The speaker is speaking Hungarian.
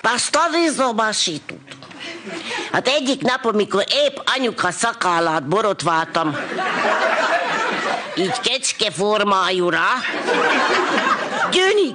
Azt a vízomásítót. Hát egyik nap, amikor épp anyuka szakállát borotváltam, így kecske formájúra, Gyöni